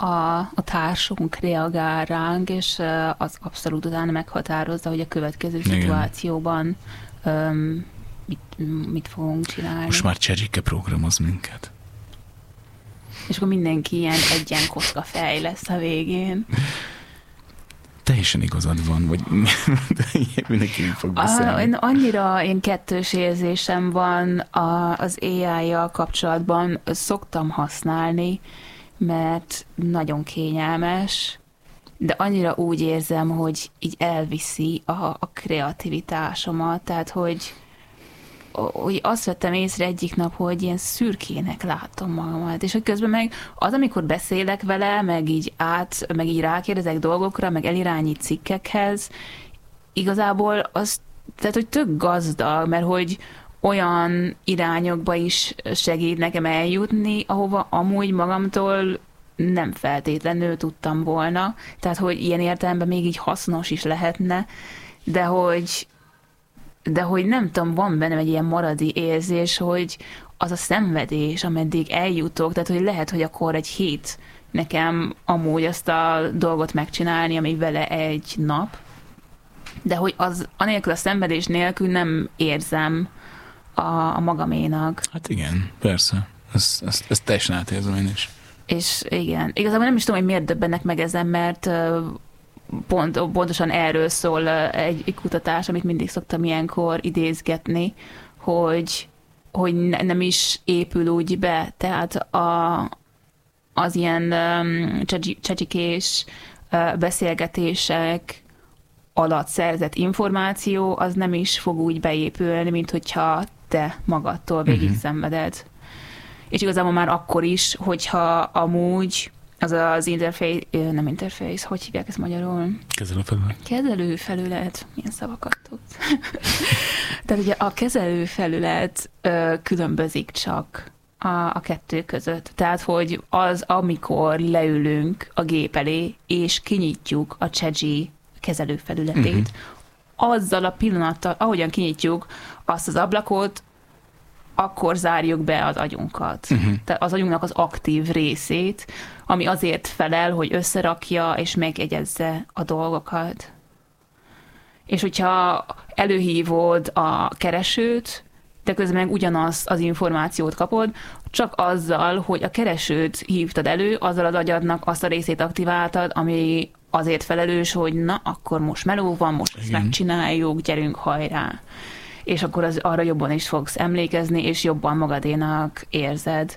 a társunk reagál ránk, és az abszolút utána meghatározza, hogy a következő szituációban mit fogunk csinálni. Most már Csedzsike programoz minket. És akkor mindenki ilyen egyen kocka fej lesz a végén. Teljesen igazad van, vagy mindenki fog beszélni. Annyira én kettős érzésem van az AI-jal kapcsolatban, szoktam használni, mert nagyon kényelmes, de annyira úgy érzem, hogy így elviszi a kreativitásomat, tehát hogy azt vettem észre egyik nap, hogy ilyen szürkének látom magamat, és hogy közben meg az, amikor beszélek vele, meg így rákérdezek dolgokra, meg elirányít cikkekhez, igazából az, tehát hogy tök gazdag, mert hogy olyan irányokba is segít nekem eljutni, ahova amúgy magamtól nem feltétlenül tudtam volna, tehát hogy ilyen értelemben még így hasznos is lehetne, de hogy nem tudom, van bennem egy ilyen maradi érzés, hogy az a szenvedés, ameddig eljutok, tehát hogy lehet, hogy akkor egy hét nekem amúgy azt a dolgot megcsinálni, ami vele egy nap, de hogy az anélkül a szenvedés nélkül nem érzem a magaménak. Hát igen, persze. Ezt teljesen átérzem én is. És igen, igazából nem is tudom, hogy miért döbbennek meg ezen, mert pontosan erről szól egy kutatás, amit mindig szoktam ilyenkor idézgetni, hogy nem is épül úgy be, tehát az ilyen csecsikés beszélgetések alatt szerzett információ, az nem is fog úgy beépülni, mint hogyha te magadtól végig szenveded. És igazából már akkor is, hogyha amúgy az interface, hogy hívják ezt magyarul? Kezelőfelület. Kezelőfelület. Milyen szavakat tudsz? Tehát ugye a kezelőfelület különbözik csak a kettő között. Tehát, hogy az, amikor leülünk a gép elé, és kinyitjuk a Csedzi kezelőfelületét, azzal a pillanattal, ahogyan kinyitjuk azt az ablakot, akkor zárjuk be az agyunkat. Tehát az agyunknak az aktív részét, ami azért felel, hogy összerakja és megjegyezze a dolgokat. És hogyha előhívod a keresőt, de közben meg ugyanazt az információt kapod, csak azzal, hogy a keresőt hívtad elő, azzal az agyadnak azt a részét aktiváltad, ami azért felelős, hogy na, akkor most meló van, most ezt megcsináljuk, gyerünk, hajrá. És akkor arra jobban is fogsz emlékezni, és jobban magadénak érzed.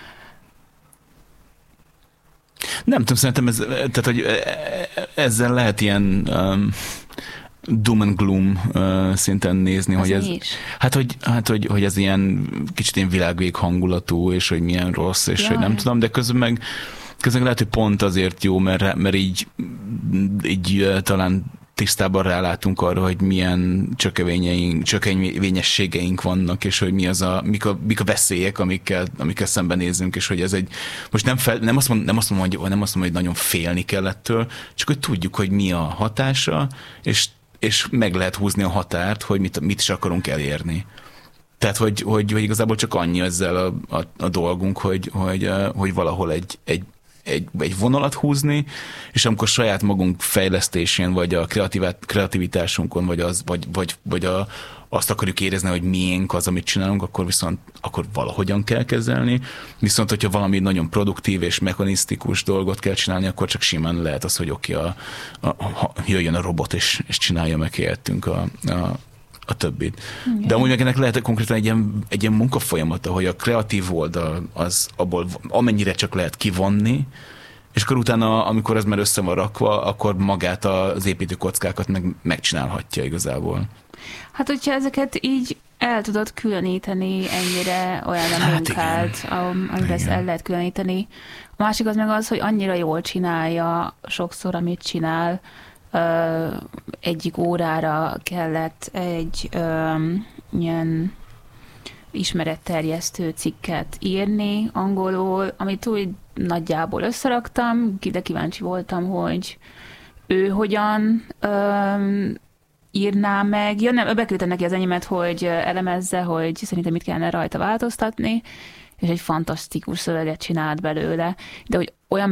Nem tudom, szerintem tehát, hogy ezzel lehet ilyen doom and gloom szinten nézni, hogy ez... hogy ez ilyen kicsit ilyen világvég hangulatú, és hogy milyen rossz, és hogy nem tudom, de közben meg lehet, hogy pont azért jó, mert így talán tisztában rálátunk arra, hogy milyen csökevényességeink vannak, és hogy mik a veszélyek, amikkel szembenézünk, és hogy ez egy, most nem azt mondom, hogy nagyon félni kell ettől, csak hogy tudjuk, hogy mi a hatása, és meg lehet húzni a határt, hogy mit is akarunk elérni. Tehát, hogy igazából csak annyi ezzel a dolgunk, hogy valahol egy vonalat húzni, és amikor saját magunk fejlesztésén, vagy a kreativitásunkon, vagy azt akarjuk érezni, hogy miénk az, amit csinálunk, akkor valahogyan kell kezelni. Viszont, hogyha valami nagyon produktív és mechanisztikus dolgot kell csinálni, akkor csak simán lehet az, hogy oké, jöjjön a robot, és csinálja meg helyettünk a többit. Igen. De amúgy meg ennek lehet konkrétan egy ilyen munkafolyamata, hogy a kreatív oldal az abból amennyire csak lehet kivonni, és akkor utána, amikor ez már össze van rakva, akkor magát az építőkockákat megcsinálhatja igazából. Hát, hogyha ezeket így el tudod különíteni ennyire olyan a munkát, amiben ezt el lehet különíteni. A másik az meg az, hogy annyira jól csinálja sokszor, amit csinál. Egyik órára kellett egy ilyen ismeretterjesztő cikket írni angolul, amit úgy nagyjából összeraktam, de kíváncsi voltam, hogy ő hogyan írná meg. Ja, nem, beküldtem neki az enyémet, hogy elemezze, hogy szerintem mit kellene rajta változtatni, és egy fantasztikus szöveget csinált belőle, de hogy olyan